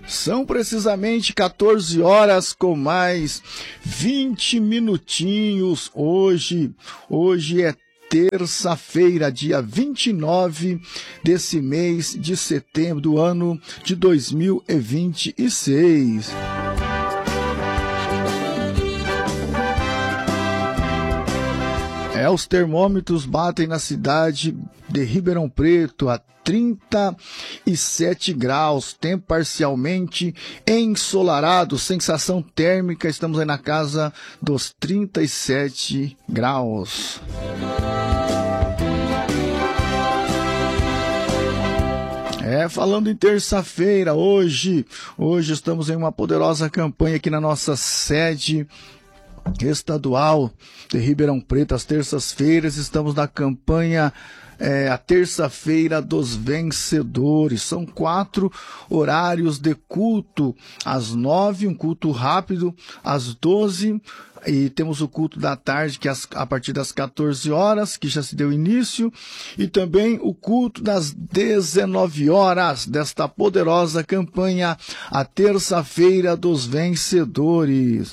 São precisamente 14 horas com mais 20 minutinhos. Hoje é terça-feira, dia 29 desse mês de setembro do ano de 2026. Os termômetros batem na cidade de Ribeirão Preto a 37 graus, tempo parcialmente ensolarado, sensação térmica, estamos aí na casa dos 37 graus. Falando em terça-feira, hoje estamos em uma poderosa campanha aqui na nossa sede estadual de Ribeirão Preto. Às terças-feiras estamos na campanha a terça-feira dos vencedores. São 4 horários de culto: às 9, um culto rápido, às 12, e temos o culto da tarde, que é a partir das 14 horas, que já se deu início, e também o culto das 19 horas desta poderosa campanha, a terça-feira dos vencedores.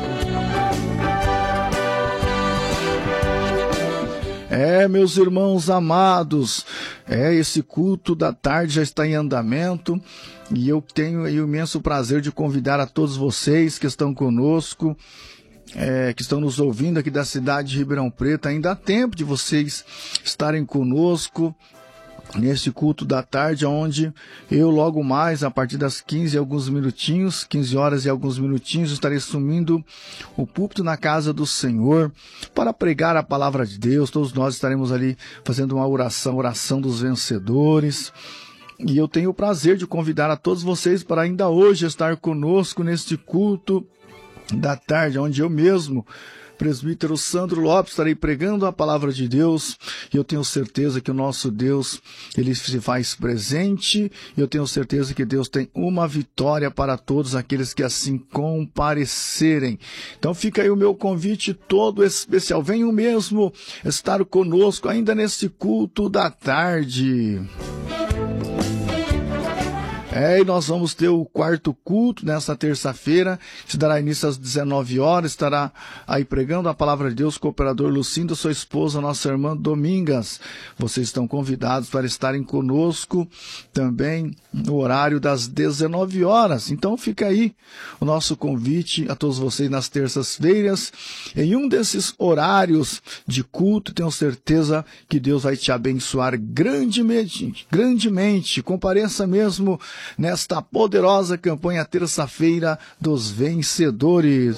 Meus irmãos amados, esse culto da tarde já está em andamento e eu tenho o imenso prazer de convidar a todos vocês que estão conosco, que estão nos ouvindo aqui da cidade de Ribeirão Preto. Ainda há tempo de vocês estarem conosco nesse culto da tarde, onde eu logo mais, a partir das 15 horas e alguns minutinhos, estarei assumindo o púlpito na casa do Senhor para pregar a palavra de Deus. Todos nós estaremos ali fazendo uma oração dos vencedores. E eu tenho o prazer de convidar a todos vocês para ainda hoje estar conosco neste culto da tarde, onde eu mesmo, presbítero Sandro Lopes, estarei pregando a palavra de Deus, e eu tenho certeza que o nosso Deus, ele se faz presente, e eu tenho certeza que Deus tem uma vitória para todos aqueles que assim comparecerem. Então fica aí o meu convite todo especial, venham mesmo estar conosco ainda nesse culto da tarde. E nós vamos ter o quarto culto nessa terça-feira, que dará início às 19 horas, estará aí pregando a palavra de Deus com o cooperador Lucinda, sua esposa, nossa irmã Domingas. Vocês estão convidados para estarem conosco também no horário das 19 horas. Então fica aí o nosso convite a todos vocês nas terças-feiras. Em um desses horários de culto, tenho certeza que Deus vai te abençoar grandemente. Compareça mesmo nesta poderosa campanha terça-feira dos vencedores.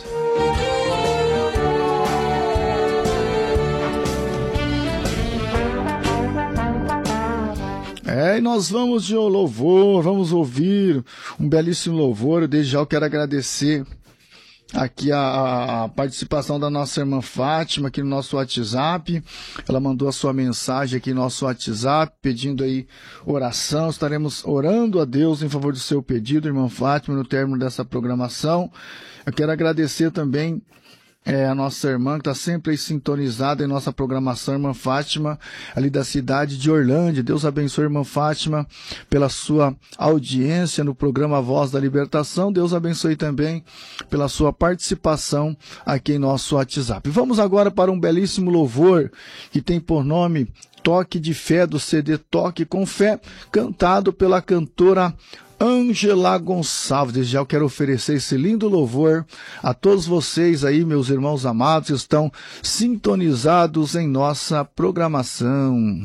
E nós vamos de louvor, vamos ouvir um belíssimo louvor. Desde já eu quero agradecer aqui a participação da nossa irmã Fátima aqui no nosso WhatsApp. Ela mandou a sua mensagem aqui no nosso WhatsApp, pedindo aí oração. Estaremos orando a Deus em favor do seu pedido, irmã Fátima, no término dessa programação. Eu quero agradecer também a nossa irmã que está sempre aí sintonizada em nossa programação, irmã Fátima, ali da cidade de Orlândia. Deus abençoe a irmã Fátima pela sua audiência no programa Voz da Libertação. Deus abençoe também pela sua participação aqui em nosso WhatsApp. Vamos agora para um belíssimo louvor que tem por nome Toque de Fé, do CD Toque com Fé, cantado pela cantora Ângela Gonçalves. Desde já eu quero oferecer esse lindo louvor a todos vocês aí, meus irmãos amados, que estão sintonizados em nossa programação.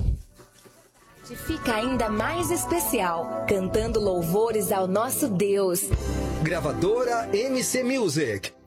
Fica ainda mais especial, cantando louvores ao nosso Deus. Gravadora MC Music.